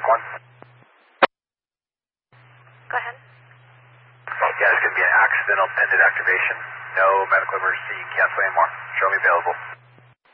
1. Go ahead. Yeah, it's going to be an accidental pendant activation. No medical emergency. Cancel anymore. Show me available.